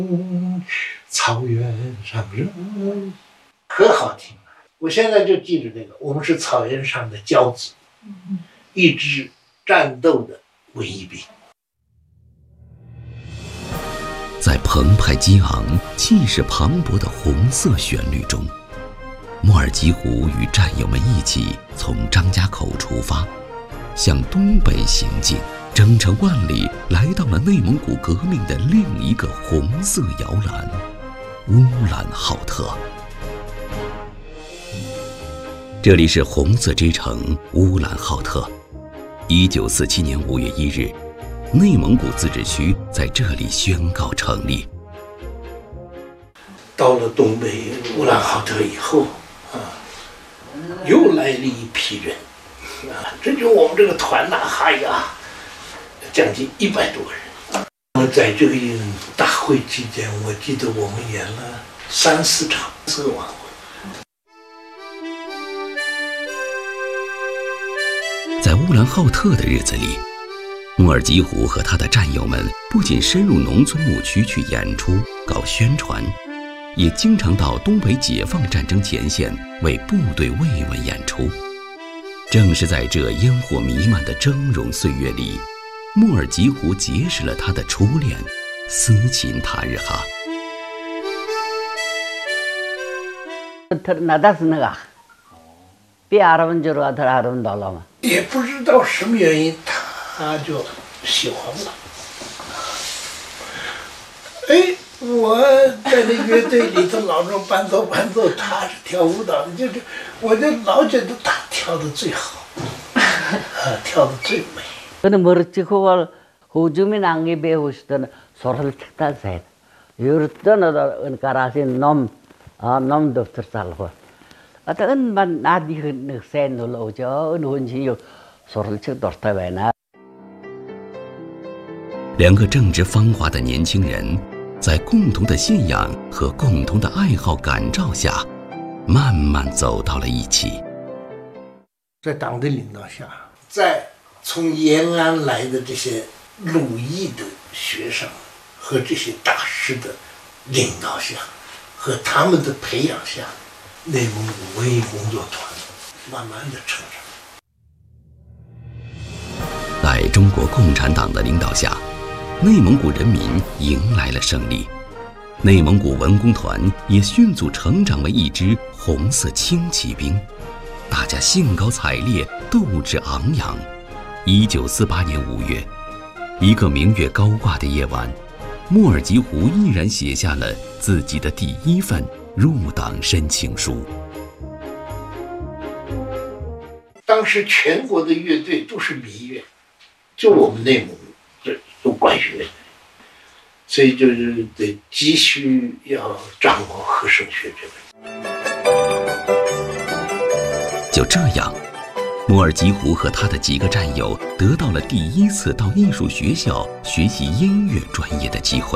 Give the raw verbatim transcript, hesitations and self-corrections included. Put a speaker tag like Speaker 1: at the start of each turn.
Speaker 1: 草原上人，可好听了。我现在就记着这个，我们是草原上的骄子，一支战斗的文艺兵。
Speaker 2: 在澎湃激昂、气势磅礴的红色旋律中，莫尔吉胡与战友们一起从张家口出发，向东北行进，征程万里，来到了内蒙古革命的另一个红色摇篮——乌兰浩特。这里是红色之城乌兰浩特。一九四七年五月一日，内蒙古自治区在这里宣告成立。
Speaker 1: 到了东北乌兰浩特以后，啊，又来了一批人，啊，这就我们这个团呐，哎呀，将近一百多人。我在这个大会期间，我记得我们演了三四场四个晚会。
Speaker 2: 在乌兰浩特的日子里，莫尔吉胡和他的战友们不仅深入农村牧区去演出、搞宣传，也经常到东北解放战争前线为部队慰问演出。正是在这烟火弥漫的峥嵘岁月里，莫尔吉胡结识了他的初恋斯琴塔日哈。
Speaker 1: 也不知道什么原因，他就喜欢我。哎，我在那乐队里头老是伴奏伴奏，他是跳舞蹈的，就是我就老觉得他跳的最好，啊，跳的最美。
Speaker 3: 근데 머르치코가 호주미 낭기 배우시던 소리를 책다 세. 요르던 은가라신 놈, 아, 놈 독터 살고. 어떤 만 나디 늑센 놀러오죠. 은혼지요 소리를 책 독터 왜나.
Speaker 2: 两个正值芳华的年轻人，在共同的信仰和共同的爱好感召下，慢慢走到了一起。
Speaker 1: 在党的领导下，在从延安来的这些鲁艺的学生和这些大师的领导下，和他们的培养下，内蒙古文艺工作团慢慢的成长。
Speaker 2: 在中国共产党的领导下，内蒙古人民迎来了胜利，内蒙古文工团也迅速成长为一支红色轻骑兵，大家兴高采烈，斗志昂扬。一九四八年五月，一个明月高挂的夜晚，莫尔吉胡毅然写下了自己的第一份入党申请书。
Speaker 1: 当时全国的乐队都是民乐，就我们内蒙这都管乐队，所以就是得急需要掌握和声学这个。
Speaker 2: 就这样，莫尔吉胡和他的几个战友得到了第一次到艺术学校学习音乐专业的机会。